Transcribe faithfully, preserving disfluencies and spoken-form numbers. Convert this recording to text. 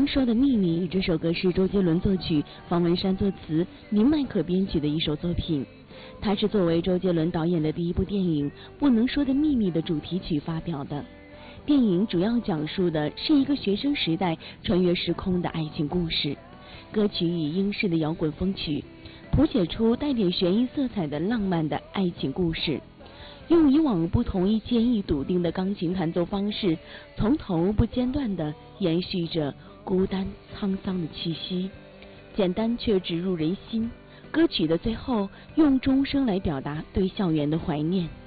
能说的秘密这首歌是周杰伦作曲，方文山作词，林迈可编曲的一首作品。它是作为周杰伦导演的第一部电影《不能说的秘密》的主题曲发表的。电影主要讲述的是一个学生时代穿越时空的爱情故事。歌曲以英式的摇滚风曲，谱写出带点悬疑色彩的浪漫的爱情故事。用以往不同一坚毅笃定的钢琴弹奏方式，从头不间断地延续着孤单沧桑的气息，简单却直入人心。歌曲的最后用钟声来表达对校园的怀念。